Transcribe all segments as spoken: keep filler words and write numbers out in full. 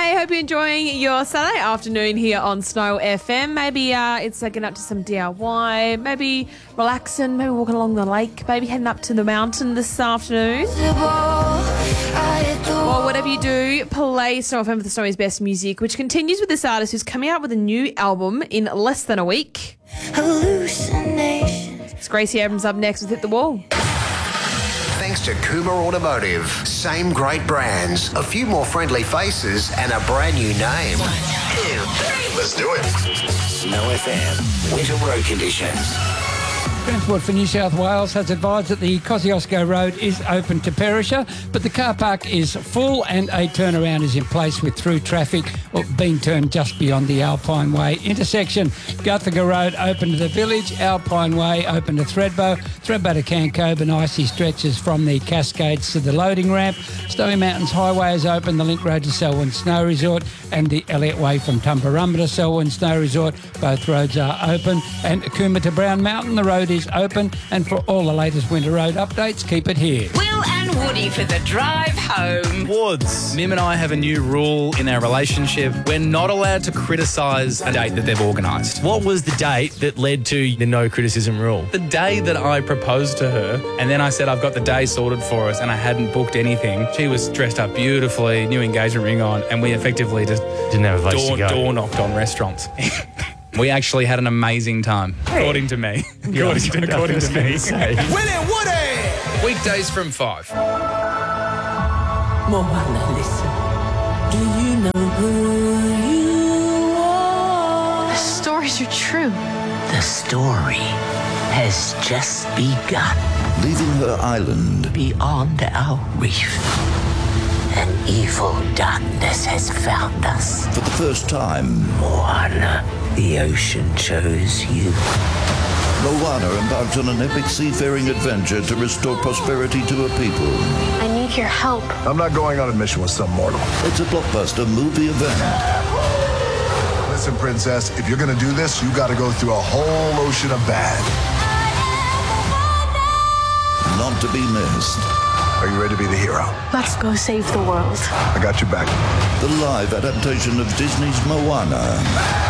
Hey, hope you're enjoying your Saturday afternoon here on Snow F M. Maybe uh, it's uh, getting up to some D I Y, maybe relaxing, maybe walking along the lake, maybe heading up to the mountain this afternoon. Well, whatever you do, play Snow F M for the Snowy's best music, which continues with this artist who's coming out with a new album in less than a week. It's Gracie Abrams up next with Hit the Wall. Thanks to Kuma Automotive. Same great brands, a few more friendly faces, and a brand new name. One, two, three. Let's do it. Snow F M. Winter road conditions. Transport for New South Wales has advised that the Kosciuszko Road is open to Perisher, but the car park is full and a turnaround is in place with through traffic being turned just beyond the Alpine Way intersection. Guthaga Road open to the village, Alpine Way open to Thredbo, Thredbo to Cancoban, icy stretches from the Cascades to the loading ramp. Snowy Mountains Highway is open, the Link Road to Selwyn Snow Resort and the Elliott Way from Tumbarumba to Selwyn Snow Resort. Both roads are open. And Cooma to Brown Mountain, the road is open, and for all the latest winter road updates, keep it here. Will and Woody for the drive home. Woods. Mim and I have a new rule in our relationship. We're not allowed to criticise a date that they've organised. What was the date that led to the no criticism rule? The day that I proposed to her, and then I said I've got the day sorted for us and I hadn't booked anything. She was dressed up beautifully, new engagement ring on, and we effectively just didn't have a place door, to go. door knocked on restaurants. We actually had an amazing time, hey. according to me. Yeah, according to, according to me. Willie Woody! Weekdays from five. Moana, listen. Do you know who you are? The stories are true. The story has just begun. Leaving her island Beyond our reef, an evil darkness has found us. for the first time. Moana, the ocean chose you. Moana embarks on an epic seafaring adventure to restore prosperity to her people. I need your help. I'm not going on a mission with some mortal. It's a blockbuster movie event. Listen, princess, if you're gonna do this, you gotta go through a whole ocean of bad. Not to be missed. Are you ready to be the hero? Let's go save the world. I got your back. The live adaptation of Disney's Moana.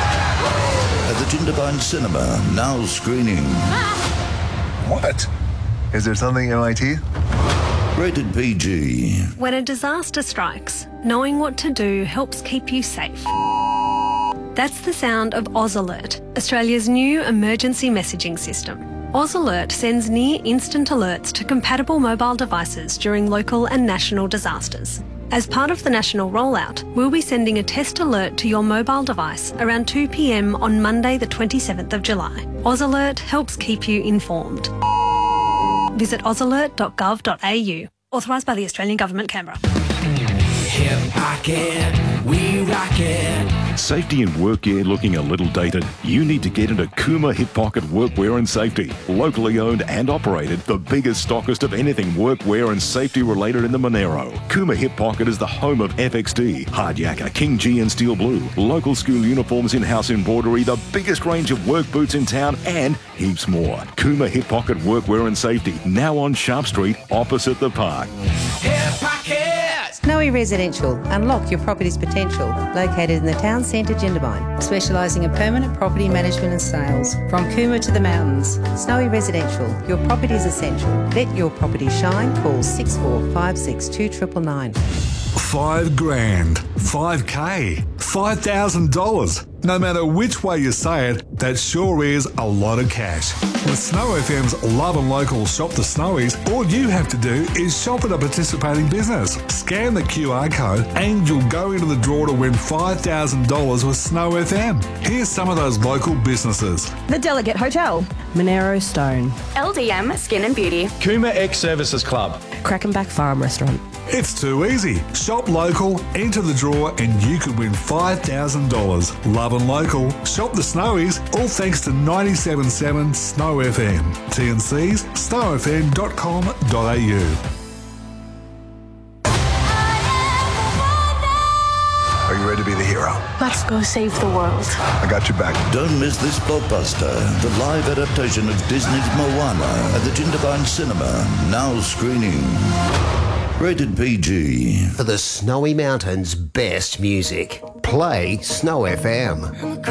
At the Jindabyne Cinema, now screening. What? Is there something in my teeth? Rated P G. When a disaster strikes, knowing what to do helps keep you safe. That's the sound of Oz Alert, Australia's new emergency messaging system. Oz Alert sends near-instant alerts to compatible mobile devices during local and national disasters. As part of the national rollout, we'll be sending a test alert to your mobile device around two p m on Monday the twenty-seventh of July. Oz Alert helps keep you informed. Visit oz alert dot gov dot a u. Authorised by the Australian Government, Canberra. Hip pocket, we rock it. Safety in work gear looking a little dated? You need to get into Kuma Hip Pocket Workwear and Safety. Locally owned and operated, the biggest stockist of anything workwear and safety related in the Monero. Kuma Hip Pocket is the home of F X D, Hard Yakka, King G and Steel Blue, local school uniforms, in-house embroidery, the biggest range of work boots in town, and heaps more. Kuma Hip Pocket Workwear and Safety, now on Sharp Street, opposite the park. Hip pocket. Snowy Residential. Unlock your property's potential. Located in the town centre, Jindabyne. Specialising in permanent property management and sales. From Cooma to the mountains. Snowy Residential. Your property is essential. Let your property shine. Call six four five six two nine nine nine. Five grand, five K, five thousand dollars. No matter which way you say it, that sure is a lot of cash. With Snow F M's Love and Local Shop the Snowies, all you have to do is shop at a participating business. Scan the Q R code and you'll go into the draw to win five thousand dollars with Snow F M. Here's some of those local businesses. The Delegate Hotel, Monero Stone, L D M Skin and Beauty, Cooma X Services Club, Crackenback Farm Restaurant. It's too easy. Shop local, enter the draw, and you could win five thousand dollars. Love and Local, Shop the Snowies, all thanks to ninety-seven point seven Snow F M. T and C's, snow f m dot com dot a u. Are you ready to be the hero? Let's go save the world. I got your back. Don't miss this blockbuster, the live adaptation of Disney's Moana at the Jindabyne Cinema, now screening. Rated P G. For the Snowy Mountains' best music, play Snow F M.